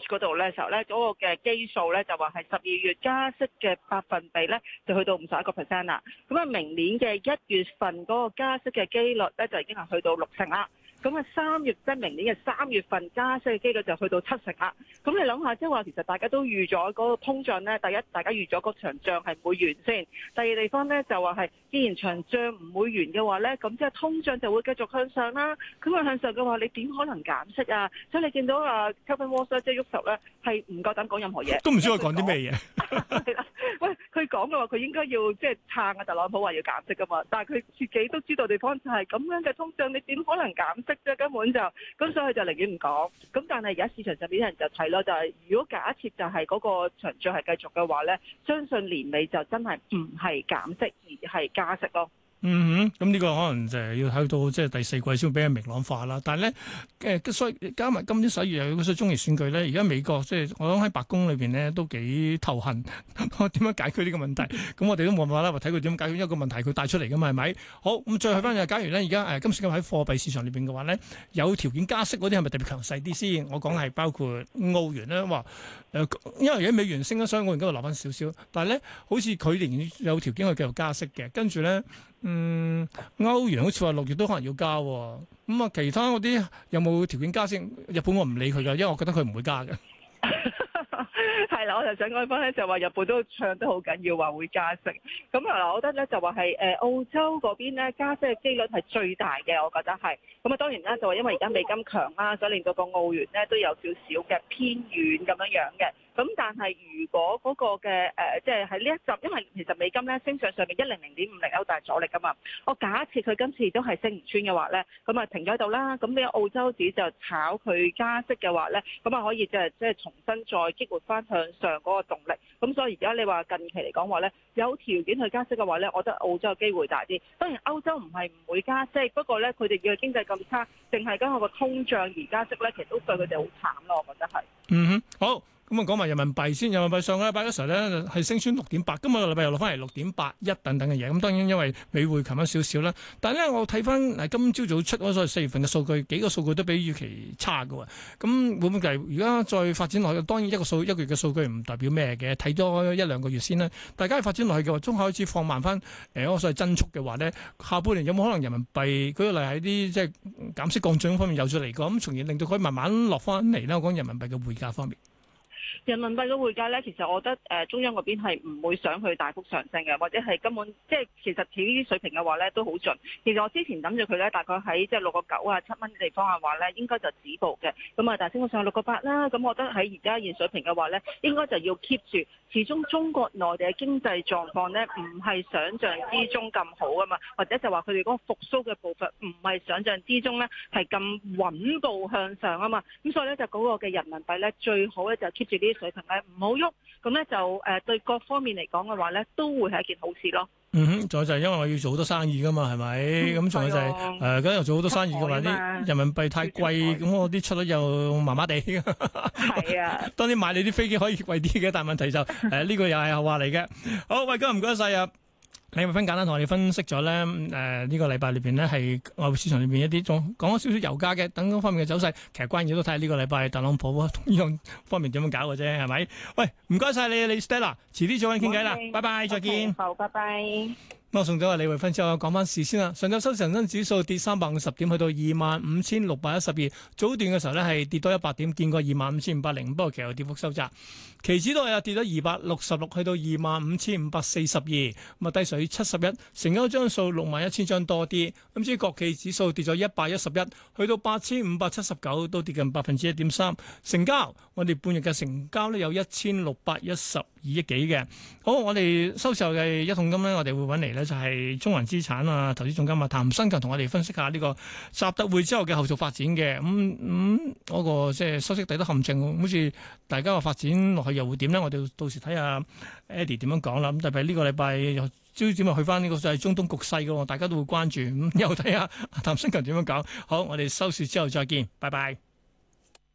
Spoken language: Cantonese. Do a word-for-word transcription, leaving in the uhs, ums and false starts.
Watch 嗰度咧時候咧，嗰個嘅基數咧就話係十二月加息嘅百分比咧就去到五十一個 percent 啦。咁啊，明年嘅一月份嗰個加息嘅機率咧就已經係去到六成啦。咁啊，三月即係明年嘅三月份加息嘅機率就去到七成啦。咁你諗下，即係話其實大家都預咗嗰個通脹咧，第一大家預咗嗰場仗係唔會完先。第二地方咧就話係，既然場仗唔會完嘅話咧，咁即係通脹就會繼續向上啦。咁啊向上嘅話，你點可能減息啊？所以你見到啊 Kevin Walsh 即係沃什咧，係唔夠膽講任何嘢， 都唔知佢講啲咩嘢。 喂，佢講嘅話，佢應該要即係撐啊特朗普話要減息噶嘛，但係佢自己都知道地方就係咁樣嘅通脹，你點可能減息啫？根本就咁，所以佢就寧願唔講。咁但係而家市場上邊啲人就睇咯，就係、是、如果假設就係嗰個長漲係繼續嘅話咧，相信年尾就真係唔係減息而係加息咯。 嗯哼，咁呢個可能就係要睇到即係第四季先會比較明朗化啦。但係咧，誒，所以加埋今年十一月又有嗰個中期選舉咧，而家美國即係我諗喺白宮裏邊咧都幾頭痕，點樣解決呢個問題？咁我哋都冇辦法啦，睇佢點解決一個問題佢帶出嚟噶嘛，係咪？好，咁再去翻就，假如咧而家誒今時今日喺貨幣市場裏邊嘅話咧，有條件加息嗰啲係咪特別強勢啲先？我講係包括澳元咧，話誒，因為而家美元升咗，所以澳元嗰度留翻少少。但係咧，好似佢仍然有條件去繼續加息嘅，跟住咧。嗯，歐元好似話六月都可能要加，咁、嗯、啊其他嗰啲有冇條件加先？日本我唔理佢噶，因為我覺得佢唔會加嘅。 係啦，我就想講翻咧，就話日本都唱得好緊要，話會加息。咁啊，我覺得咧就話係誒澳洲嗰邊咧加息嘅機率係最大嘅，我覺得係。咁啊，當然啦，就話因為而家美金強啦，所以令到個澳元咧都有少少嘅偏軟咁樣樣嘅。咁但係如果嗰個嘅誒，即係喺呢一陣，因為其實美金咧升上上面一零零點五零好大阻力噶嘛。我假設佢今次都係升唔穿嘅話咧，咁啊停咗喺度啦。咁呢個澳洲紙就炒佢加息嘅話咧，咁啊可以即係即係重新再激活翻向上嗰個動力。咁所以而家你話近期嚟講話咧，有條件去加息嘅話咧，我覺得澳洲嘅機會大啲。當然歐洲唔係唔會加息，不過咧佢哋嘅經濟咁差，淨係跟我個通脹而加息咧，其實都對佢哋好慘咯，我覺得係。 嗯哼，好。咁啊，講埋人民幣先。人民幣上個禮拜嗰時候咧係升穿六點八，今個禮拜又落翻嚟六點八一等等嘅嘢。咁當然因為美匯強翻少少啦，但係咧我睇翻嗱今朝早出嗰個四月份嘅數據，幾個數據都比預期差㗎喎。咁會唔會計？而家再發展落去，當然一個數一個月嘅數據唔代表咩嘅，睇多一兩個月先啦。大家發展落去嘅話，中開始放慢翻誒嗰個所謂增速嘅話咧，下半年有冇可能人民幣舉個例喺啲即係減息降準方面有咗嚟過，咁從而令到佢慢慢落翻嚟啦？我講人民幣嘅匯價方面。 人民幣嘅匯價咧，其實我覺得誒中央嗰邊係唔會想去大幅上升嘅，或者係根本即係其實企呢啲水平嘅話咧都好盡。其實我之前諗住佢咧大概喺即係六個九啊七蚊嘅地方嘅話咧，應該就止步嘅。咁啊，但係升到上六個八啦，咁我覺得喺而家現水平嘅話咧，應該就要 keep 住。始終中國內地嘅經濟狀況咧，唔係想像之中咁好啊嘛，或者就話佢哋嗰個復甦嘅步伐唔係想像之中咧係咁穩步向上啊嘛。咁所以咧就嗰個嘅人民幣咧最好咧就 keep 住呢啲水平咧唔好喐，咁咧就誒對各方面嚟講嘅話咧都會係一件好事咯。 嗯哼，仲有就係因為我要做好多生意噶嘛，係咪？咁仲、嗯、有就係、是、誒，咁、呃、又做好多生意嘅話，啲人民幣太貴，咁我啲出率又麻麻地。係啊，當然買你啲飛機可以貴啲嘅，但係問題就誒呢、呃這個又係後話嚟嘅。好，喂，今日唔該晒啊！李慧芬簡單同我哋分析咗咧，誒、呃、呢、這個禮拜裏邊呢，係外匯市場裏邊一啲仲講咗少少油價嘅等嗰方面嘅走勢，其實關鍵都睇下呢個禮拜特朗普呢樣方面點樣搞嘅啫，係咪？喂，唔該晒你，你 Stella，遲啲再揾你傾偈啦，拜拜，再見。 好，拜拜。 咁我送咗阿李慧芬之後，講翻事先啦。上晝收市恒生指數跌三百五十點，去到二萬五千六百一十二。早段嘅時候呢，係跌多一百點，見過二萬五千五百零五，不過其後跌幅收窄。期指都係跌咗二百六十六，去到二萬五千五百四十二。咁啊低水七十一，成交張數六萬一千張多啲。咁至於國企指數跌咗一百一十一，去到八千五百七十九，都跌近百分之一點三。成交我哋半日嘅成交呢，有一千六百一十二億幾嘅。好，我哋收市後嘅一桶金呢，我哋會揾嚟呢就係中環資產啊投資總監啊譚新強同我哋分析下呢個習特會之後嘅後續發展嘅。咁咁嗰個即係收息底得陷阱，好似大家嘅發展落去又會點呢？我哋到時睇下 Eddie 點樣講啦。咁特別呢個禮拜又焦點啊去翻呢個就係中東局勢嘅，大家都會關注。咁又睇下譚新強點樣講。好，我哋收市之後再見，拜拜。